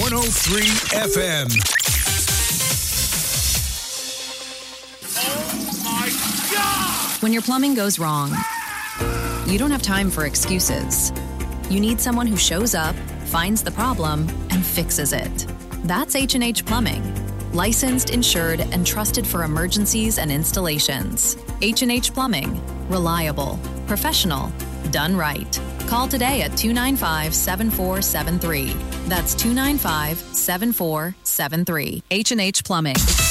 103 FM. Oh my God! When your plumbing goes wrong, you don't have time for excuses. You need someone who shows up, finds the problem, and fixes it. That's H&H Plumbing. Licensed, insured, and trusted for emergencies and installations. H&H Plumbing. Reliable. Professional. Done right. Call today at 295-7473. That's 295-7473. H&H Plumbing.